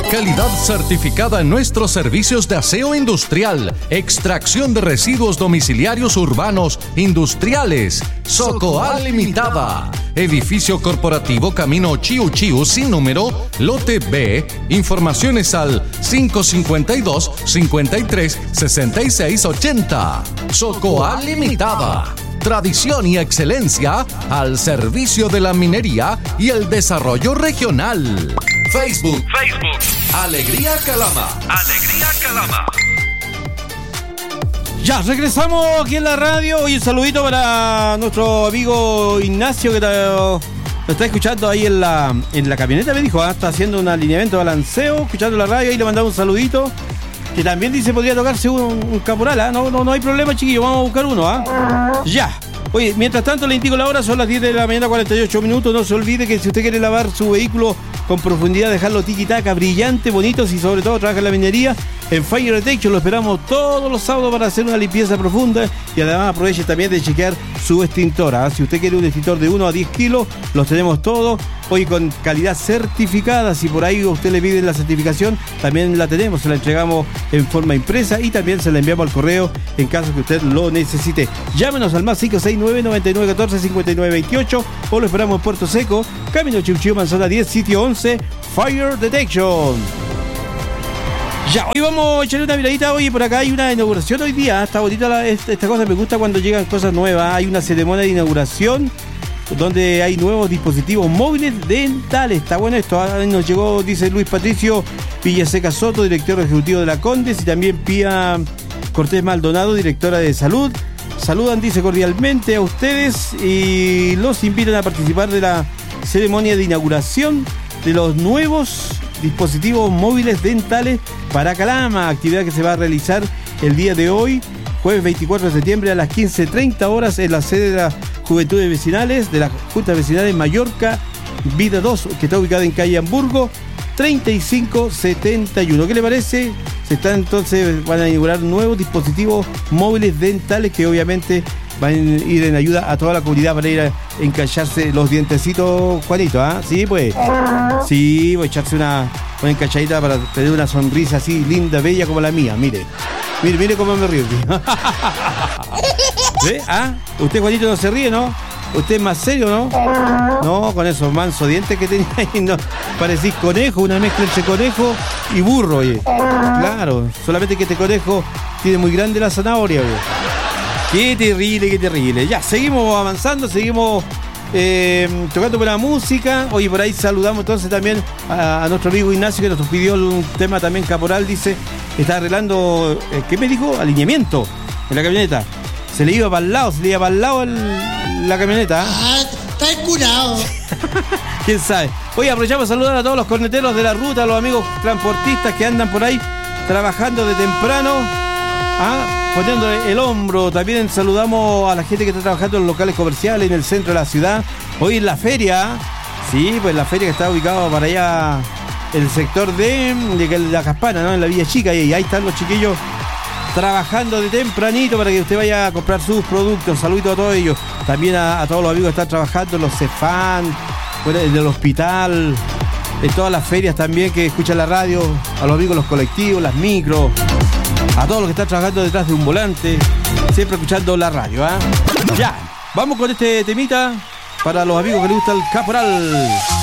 Calidad certificada en nuestros servicios de aseo industrial, extracción de residuos domiciliarios urbanos, industriales. Socoal Limitada. Edificio corporativo Camino Chiu Chiu sin número, lote B. Informaciones al 552-53-6680. Socoal Limitada. Tradición y excelencia al servicio de la minería y el desarrollo regional. Facebook. Alegría Calama. Ya, regresamos aquí en la radio. Hoy un saludito para nuestro amigo Ignacio que lo está escuchando ahí en la camioneta, me dijo, está haciendo un alineamiento de balanceo, escuchando la radio, y le mandamos un saludito. Que también dice podría tocarse un caporal, no hay problema, chiquillos, vamos a buscar uno, Ya. Oye, mientras tanto le indico la hora, son las 10 de la mañana, 48 minutos. No se olvide que si usted quiere lavar su vehículo con profundidad, dejarlo tiki-taka, brillante, bonito, y sobre todo trabaja en la minería, en Fire Detection lo esperamos todos los sábados para hacer una limpieza profunda, y además aproveche también de chequear su extintor. Si usted quiere un extintor de 1 a 10 kilos, los tenemos todos, hoy con calidad certificada. Si por ahí usted le pide la certificación, también la tenemos, se la entregamos en forma impresa y también se la enviamos al correo en caso que usted lo necesite. Llámenos al más 569-9914-5928 o lo esperamos en Puerto Seco, Camino Chiu Chiu, Manzana 10, sitio 11, Fire Detection. Ya, hoy vamos a echarle una miradita. Oye, por acá hay una inauguración hoy día. Está bonita esta cosa, me gusta cuando llegan cosas nuevas. Hay una ceremonia de inauguración donde hay nuevos dispositivos móviles dentales. Está bueno esto. Nos llegó, dice Luis Patricio Villaseca Soto, director ejecutivo de la Condes, y también Pía Cortés Maldonado, directora de Salud. Saludan, dice, cordialmente a ustedes y los invitan a participar de la ceremonia de inauguración de los nuevos dispositivos móviles dentales para Calama, actividad que se va a realizar el día de hoy, jueves 24 de septiembre a las 15:30 horas en la sede de las Juventudes Vecinales de la Junta Vecinal en Mallorca, Vida 2, que está ubicada en calle Hamburgo 3571. ¿Qué le parece? Van a inaugurar nuevos dispositivos móviles dentales que obviamente van a ir en ayuda a toda la comunidad para ir a encacharse los dientecitos, Juanito, Sí, pues echarse una encachadita para tener una sonrisa así linda, bella como la mía. Mire cómo me río. ¿Ve? Usted, Juanito, no se ríe, ¿no? Usted es más serio, ¿no? No, con esos mansos dientes que tenía ahí, no. Parecís conejo, una mezcla entre conejo y burro, oye. Claro, solamente que este conejo tiene muy grande la zanahoria, oye. Qué terrible. Ya, seguimos avanzando, seguimos tocando buena música. Oye, por ahí saludamos entonces también a nuestro amigo Ignacio, que nos pidió un tema también caporal, dice, está arreglando, ¿qué me dijo? Alineamiento en la camioneta. Se le iba para el lado la camioneta. Está curado. ¿Quién sabe? Oye, aprovechamos a saludar a todos los corneteros de la ruta, a los amigos transportistas que andan por ahí trabajando de temprano, poniéndole el hombro. También saludamos a la gente que está trabajando en los locales comerciales en el centro de la ciudad. Hoy en la feria, sí, pues la feria que está ubicada para allá, en el sector de la Caspana, ¿no? En la Villa Chica, y ahí están los chiquillos trabajando de tempranito para que usted vaya a comprar sus productos. Saludos a todos ellos. También a todos los amigos que están trabajando en los Cefán, en el hospital, en todas las ferias también que escuchan la radio, a los amigos de los colectivos, las micros, a todos los que están trabajando detrás de un volante, siempre escuchando la radio. Ya, vamos con este temita para los amigos que les gusta el caporal.